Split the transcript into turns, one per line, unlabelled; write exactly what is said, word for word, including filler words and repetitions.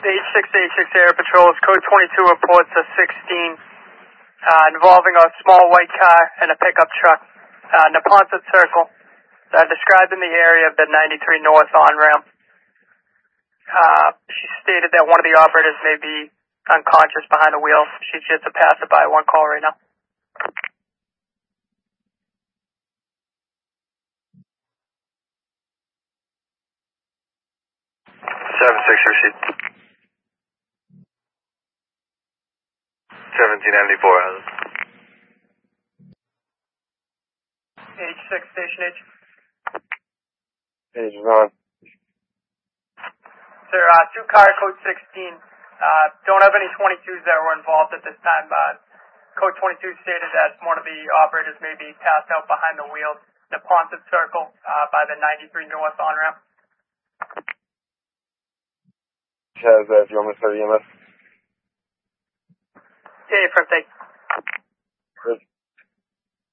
H six eighty-six Air Patrols, code twenty-two reports a sixteen uh, involving a small white car and a pickup truck, uh, Neponset Circle, uh, described in the area of the ninety-three North on-ramp. Uh, she stated that one of the operators may be unconscious behind the wheel. She's just a passerby, one call right now.
seven six receipt. seventeen ninety-four.
H six, Station H.
H is on.
Sir, uh, two car code sixteen. Uh, don't have any twenty-twos that were involved at this time. Uh, code twenty-two stated that one of the operators may be passed out behind the wheel. The Neponset Circle uh, by the ninety-three North on-ramp.
Has that, do you want me to start E M S?
Yeah, first take.
Good.